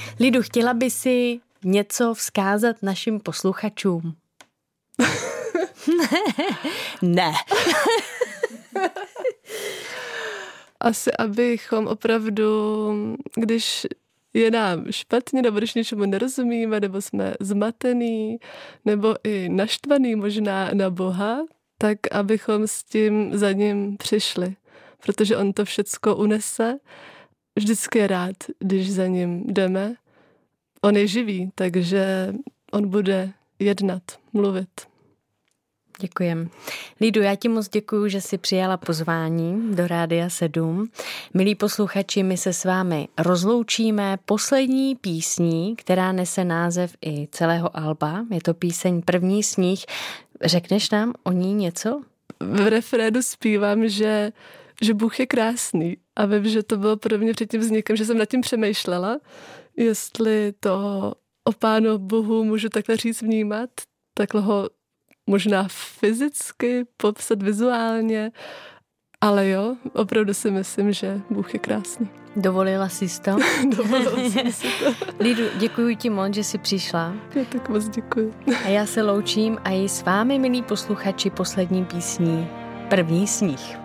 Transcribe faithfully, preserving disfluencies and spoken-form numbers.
Lidu, chtěla by si něco vzkázat našim posluchačům? Ne. Asi abychom opravdu, když je nám špatně, nebo když něčemu nerozumíme, nebo jsme zmatený, nebo i naštvaný možná na Boha, tak abychom s tím za ním přišli. Protože on to všecko unese. Vždycky je rád, když za ním jdeme. On je živý, takže on bude jednat, mluvit. Děkujem. Lidu, já ti moc děkuju, že jsi přijala pozvání do Rádia sedm. Milí posluchači, my se s vámi rozloučíme poslední písní, která nese název i celého alba. Je to píseň První sníh. Řekneš nám o ní něco? V refrénu zpívám, že, že Bůh je krásný. A vím, že to bylo pro mě před tím vznikem, že jsem nad tím přemýšlela, jestli to o Pánu Bohu můžu takhle říct vnímat, takhle ho možná fyzicky popsat vizuálně, ale jo, opravdu si myslím, že Bůh je krásný. Dovolila jsi to? Dovolila jsem si to. Lidu, děkuji ti moc, že jsi přišla. Já tak moc děkuji. A já se loučím a i s vámi, milí posluchači, poslední písní První sníh.